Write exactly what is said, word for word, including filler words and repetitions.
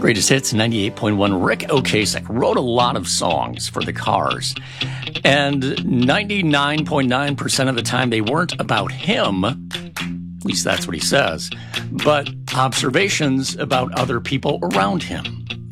Greatest Hits ninety-eight point one. Rick Ocasek wrote a lot of songs for the Cars, and ninety-nine point nine percent of the time they weren't about him, at least that's what he says, but observations about other people around him.